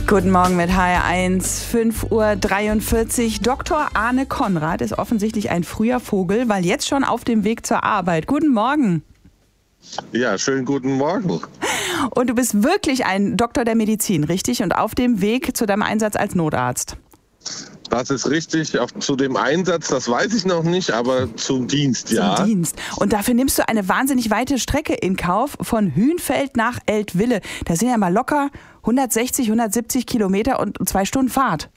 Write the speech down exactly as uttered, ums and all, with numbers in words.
Guten Morgen mit H R eins, fünf Uhr dreiundvierzig. Doktor Arne Konrad ist offensichtlich ein früher Vogel, weil jetzt schon auf dem Weg zur Arbeit. Guten Morgen. Ja, schönen guten Morgen. Und du bist wirklich ein Doktor der Medizin, richtig? Und auf dem Weg zu deinem Einsatz als Notarzt. Das ist richtig. Auf, zu dem Einsatz, das weiß ich noch nicht, aber zum Dienst, Zum ja. Dienst. Und dafür nimmst du eine wahnsinnig weite Strecke in Kauf, von Hünfeld nach Eltville. Da sind ja mal locker hundertsechzig, hundertsiebzig Kilometer und zwei Stunden Fahrt.